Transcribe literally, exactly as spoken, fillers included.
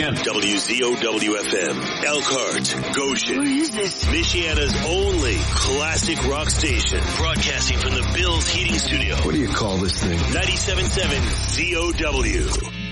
again. W Z O W F M, Elkhart, Goshen. Where is this? Michiana's only classic rock station. Broadcasting from the Bills Heating Studio. What do you call this thing? ninety-seven point seven Z O W.